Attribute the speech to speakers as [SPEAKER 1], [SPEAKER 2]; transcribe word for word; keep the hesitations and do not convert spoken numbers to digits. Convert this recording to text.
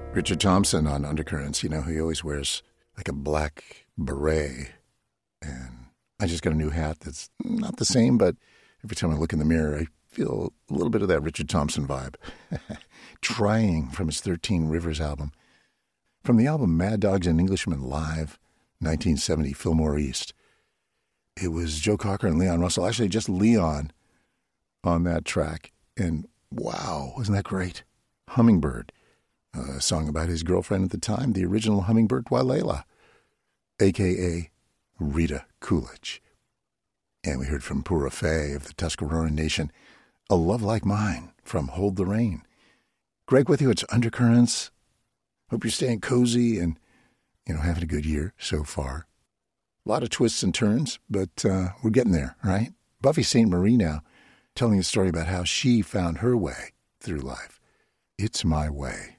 [SPEAKER 1] Richard Thompson on Undercurrents. You know, he always wears like a black beret. And I just got a new hat that's not the same, but every time I look in the mirror, I feel a little bit of that Richard Thompson vibe. Trying from his thirteen Rivers album. From the album Mad Dogs and Englishmen Live, nineteen seventy, Fillmore East. It was Joe Cocker and Leon Russell. Actually, just Leon on that track. And wow, wasn't that great? Hummingbird. A song about his girlfriend at the time, the original Hummingbird Walela, a k a. Rita Coolidge. And we heard from Pura Fay of the Tuscaroran Nation, A Love Like Mine from Hold the Rain. Greg with you, it's Undercurrents. Hope you're staying cozy and, you know, having a good year so far. A lot of twists and turns, but uh, we're getting there, right? Buffy Sainte Marie now telling a story about how she found her way through life. It's My Way.